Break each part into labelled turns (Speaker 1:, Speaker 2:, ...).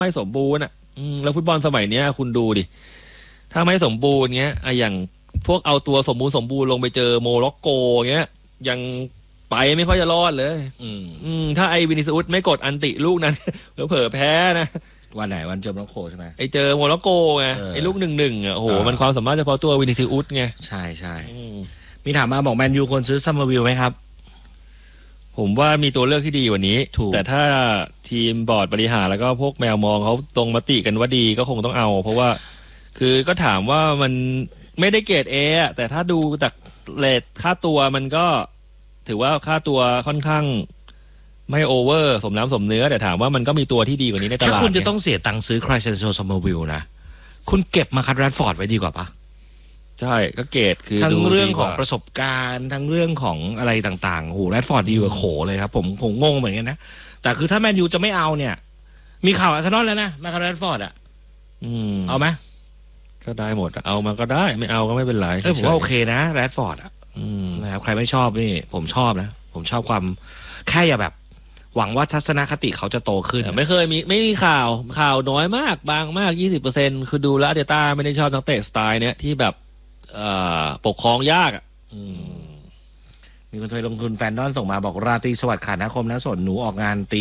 Speaker 1: ไม่สมบูรณ์แล้วฟุตบอลสมัยเนี้ยคุณดูดิถ้าไม่สมบูรณ์เงี้ยอย่างพวกเอาตัวสมบูรณ์ลงไปเจอโมร็อกโกเงี้ยยังไปไม่ค่อยจะรอดเลยถ้าไอ้วินิซิอุสไม่กดอันติลูกนั้น เผลอแพ้นะ
Speaker 2: วันไหนวันเจอโมร็อกโกใช่ไหม
Speaker 1: ไอ้เจอโมร็อกโกไงไอ้ลูก1-1โอ้โหมันความสามารถเฉพาะตัววินิซิอุสไง
Speaker 2: ใช่มีถามมาบอกแมนยูควรซื้อซัมเมอร์วิลไหมครับ
Speaker 1: ผมว่ามีตัวเลือกที่ดีกว่านี้แต่ถ้าทีมบอร์ดบริหารแล้วก็พวกแมวมองเขาตรงมติกันว่าดีก็คงต้องเอาเพราะว่าคือก็ถามว่ามันไม่ได้เกรด A แต่ถ้าดูจากเรทค่าตัวมันก็ถือว่าค่าตัวค่อนข้างไม่โอเวอร์สมน้ำสมเนื้อแต่ถามว่ามันก็มีตัวที่ดีกว่านี้ในตลาด
Speaker 2: ถ้าคุณจะต้องเสียตังค์ซื้อไครเซนโชซัมเมอร์วิลนะคุณเก็บมาคัดแรดฟอร์ดไว้ดีกว่าปะ
Speaker 1: ใช่ก็เกรดคือ
Speaker 2: ทั้งเรื่องของประสบการณ์ทั้งเรื่องของอะไรต่างๆโหแรดฟอร์ดดีกว่าโขเลยครับผมงงเหมือนกันนะแต่คือถ้าแมนยูจะไม่เอาเนี่ยมีข่าวอาร์เซนอลแล้วนะมาคัดแรดฟอร์ดเอาไหม
Speaker 1: ก็ได้หมดเอามาก็ได้ไม่เอาก็ไม่เป็นไร
Speaker 2: ผมว่าโอเคนะแรดฟอร์ดนะครับใครไม่ชอบนี่ผมชอบนะผมชอบความแค่อย่าแบบหวังว่าทัศนคติเขาจะโตขึ้น
Speaker 1: ไม่เคยมีไม่มีข่าวน้อยมากบางมาก 20% คือดูแล้วอาร์เตต้าไม่ได้ชอบนักเตะสไตล์เนี้ยที่แบบปกครองยาก
Speaker 2: มีคนเคยลงทุนแฟนดอนส่งมาบอกราตรีสวัสดิ์ขานาคมนะสนหนูออกงานตี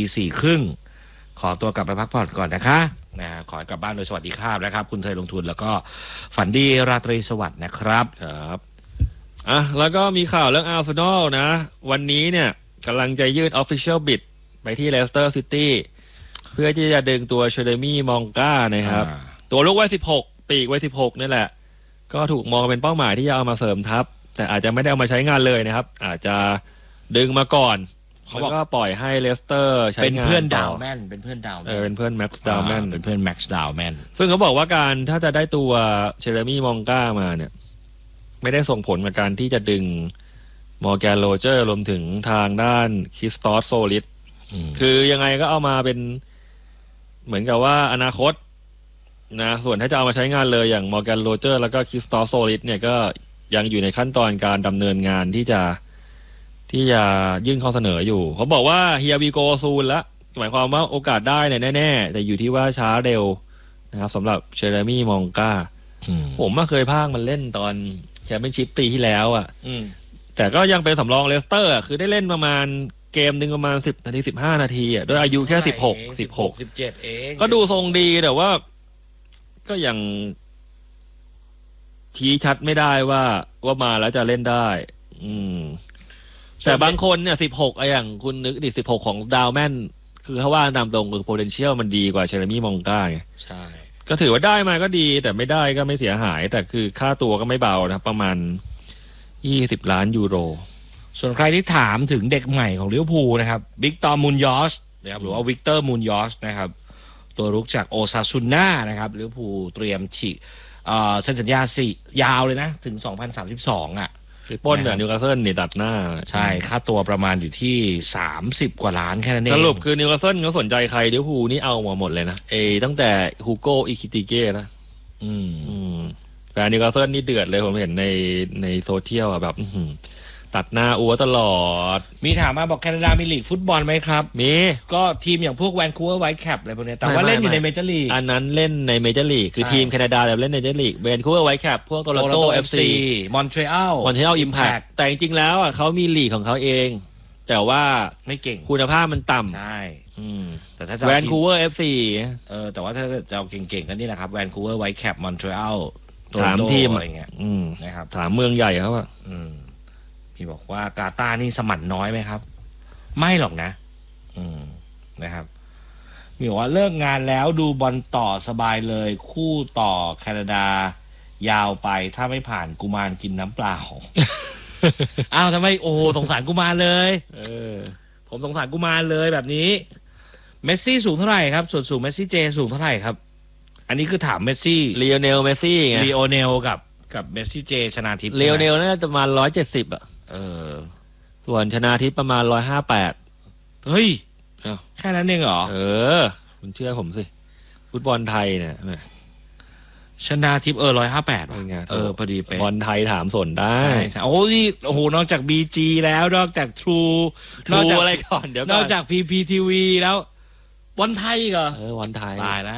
Speaker 2: 4:30ขอตัวกลับไปพักผ่อนก่อนนะคะขอกลับบ้านโดยสวัสดิภาพนะครับคุณเคยลงทุนแล้วก็ฝันดีราตรีสวัสดิ์นะครับ
Speaker 1: ครับแล้วก็มีข่าวเรื่องอาร์เซนอลนะวันนี้เนี่ยกำลังจะยื่น Official Bid ไปที่เลสเตอร์ซิตี้เพื่อที่จะดึงตัวเชเดมี่มองก้านะครับตัวลูกวัย16ปีกวัย16นี่แหละก็ถูกมองเป็นเป้าหมายที่จะเอามาเสริมทัพแต่อาจจะไม่ได้เอามาใช้งานเลยนะครับอาจจะดึงมาก่อนแล้วก็ปล่อยให้เลสเตอร์ใช้งาน
Speaker 2: เป็นเพื่อนดาวแมนเป็นเพื่อนดาว
Speaker 1: เป็นเพื่อนแม็กซ์ดาวแมน
Speaker 2: เป็นเพื่อนแม็กซ์ดาวแมน
Speaker 1: ซึ่งเขาบอกว่าการถ้าจะได้ตัวเชเดมี่มองก้ามาเนี่ยไม่ได้ส่งผลกับการที่จะดึงมอร์แกนโรเจอร์รวมถึงทางด้านคริสตอสโซลิสคือยังไงก็เอามาเป็นเหมือนกับว่าอนาคตนะส่วนถ้าจะเอามาใช้งานเลยอย่างมอร์แกนโรเจอร์แล้วก็คริสตอสโซลิสเนี่ยก็ยังอยู่ในขั้นตอนการดำเนินงานที่จะยื่นข้อเสนออยู่เขาบอกว่าเฮียวีโกซูนละหมายความว่าโอกาสได้เนี่ยแน่ๆแต่อยู่ที่ว่าช้าเร็วนะครับสำหรับเชเรมี่มองก้าผมเคยพากมันเล่นตอนแชมเปี้ยนชิพปีที่แล้วแต่ก็ยังเป็นสำรองเลสเตอร์คือได้เล่นประมาณเกมหนึ่งประมาณ10 นาที 15 นาทีด้วยอายุแค่17
Speaker 2: เอง
Speaker 1: ก็ดูทรงดีแต่ว่าก็ยังชี้ชัดไม่ได้ว่ามาแล้วจะเล่นได้แต่บางคนเนี่ย16อย่างคุณนึกดิ16ของดาวแมนคือเขาว่าตามตรงคือ potential มันดีกว่าเชเรมี่มองก้าไง
Speaker 2: ใช่
Speaker 1: ก็ถือว่าได้มาก็ดีแต่ไม่ได้ก็ไม่เสียหายแต่คือค่าตัวก็ไม่เบานะประมาณ20 ล้านยูโร
Speaker 2: ส่วนใครที่ถามถึงเด็กใหม่ของลิเวอร์พูลนะครับวิกตอร์มูนยอสนะครับหรือว่าวิกเตอร์มูนยอสนะครับตัวรุกจากโอซาซุน่านะครับลิเวอร์พูลเตรียมฉีกเซ็นสัญญายาวเลยนะถึง2032
Speaker 1: ป้นเนี่ยนิวคาสเซิลนี่ตัดหน้า
Speaker 2: ใช่ค่าตัวประมาณอยู่ที่30 กว่าล้านแค่นั้นเอง
Speaker 1: สรุปคือนิวคาสเซิลเขาสนใจใครลิเวอร์พูลนี่เอามาหมดเลยนะตั้งแต่ฮูโก้อิคิติเก้นะแฟนนิวคาสเซิลนี่เดือดเลยผมเห็นในโซเชียลแบบตัดหน้าอัวตลอด
Speaker 2: มีถามมาบอกแคนาดามีลีกฟุตบอลไหมครับ
Speaker 1: มี
Speaker 2: ก็ทีมอย่างพวกแวนคูเวอร์ไวท์แคปอะไรพวกนี้แต่ว่าเล่นอยู่ในเมเจอร์ลีก
Speaker 1: อันนั้นเล่นในเมเจอร์ลีกคือทีมแคนาดาเล่นในเมเจอร์ลีกแวนคูเวอร์ไวท์แคปพวกโตลอนโต FC
Speaker 2: มอนทรีอ
Speaker 1: อลอิมแพคแต่จริงๆแล้วเขามีลีกของเขาเองแต่ว่า
Speaker 2: ไม่เก่ง
Speaker 1: คุณภาพมันต่ำ
Speaker 2: ใช่แต่ถ้า
Speaker 1: แวนคูเวอร์ FC
Speaker 2: แต่ว่าถ้าจะเอาเก่งๆก็นี่แหละครับแวนคูเวอร์ไวท์แคปมอนทรีออล
Speaker 1: 3 ทีม
Speaker 2: อะไรเงี้ยนะครับ
Speaker 1: 3 เมืองใหญ่ครับ
Speaker 2: พี่บอกว่ากาตาร์นี่สมั่นน้อยไหมครับไม่หรอกนะนะครับมีบอกว่าเลิกงานแล้วดูบอลต่อสบายเลยคู่ต่อแคนาดายาวไปถ้าไม่ผ่านกุมารกินน้ำเปล่า อ้าวทำไมโอ้สงสารกุมารเลยผมสงสารกุมารเลยแบบนี้เมสซี่สูงเท่าไหร่ครับส่วนสูงเมสซี่เจสูงเท่าไหร่ครับอันนี้คือถามเมสซี่
Speaker 1: ลีโอเนลเมสซี่ไง
Speaker 2: ลีโอเนลกับเมสซี่เจชนาทิพย์
Speaker 1: ลีโอเนลน่าจะประมาณ170ส่วนชนาทิพย์ประมาณ158
Speaker 2: เฮ้ยแค่นั้นเองเหรอ
Speaker 1: คุณเชื่อผมสิฟุตบอลไทยเนี่ย
Speaker 2: ชนาทิพย์158พอดีไป
Speaker 1: บอลไทยถามสนได้
Speaker 2: ใช่โอ้นี่โอ้โหนอกจาก BG แล้วนอกจาก True
Speaker 1: นอกจากอะไรก่อนเดี๋ยวน
Speaker 2: อกจาก PPTV แล้วบอลไทยเหรอบ
Speaker 1: อลไทย
Speaker 2: ตายแล้ว